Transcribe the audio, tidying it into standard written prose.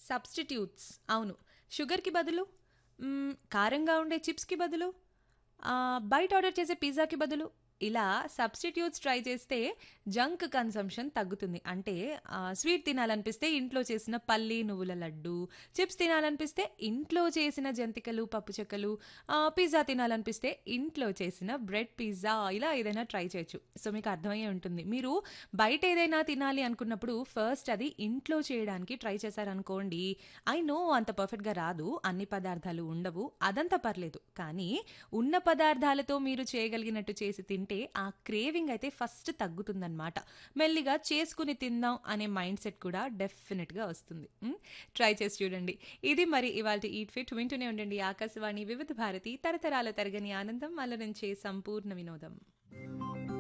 Substitutes. అవును. షుగర్‌కి బదులు కారంగా ఉండే చిప్స్‌కి బదులు బయట ఆర్డర్ చేసే పిజ్జాకి బదులు ఇలా సబ్స్టిట్యూట్స్ ట్రై చేస్తే జంక్ కన్సంప్షన్ తగ్గుతుంది. అంటే స్వీట్ తినాలనిపిస్తే ఇంట్లో చేసిన పల్లి నువ్వుల లడ్డు, చిప్స్ తినాలనిపిస్తే ఇంట్లో చేసిన జంతికలు, పప్పు చెక్కలు, పిజ్జా తినాలనిపిస్తే ఇంట్లో చేసిన బ్రెడ్ పిజ్జా ఇలా ఏదైనా ట్రై చేయొచ్చు. సో మీకు అర్థమయ్యే ఉంటుంది. మీరు బయట ఏదైనా తినాలి అనుకున్నప్పుడు ఫస్ట్ అది ఇంట్లో చేయడానికి ట్రై చేశారనుకోండి. ఐ నో అంత పర్ఫెక్ట్‌గా రాదు. అన్ని పదార్థాలు ఉండవు. అదంతా పర్లేదు. కానీ ఉన్న పదార్థాలతో మీరు చేయగలిగినట్టు చేసి తింటే ఆ క్రేవింగ్ అయితే ఫస్ట్ తగ్గుతుందన్నమాట. మెల్లిగా చేసుకుని తిందాం అనే మైండ్ సెట్ కూడా డెఫినెట్‌గా వస్తుంది. ట్రై చేసి చూడండి. ఇది మరి ఇవాల్టి ఈట్ ఫిట్. వింటూనే ఉండండి ఆకాశవాణి వివిధ భారతి తరతరాల తరగని ఆనందం అలరించే సంపూర్ణ వినోదం.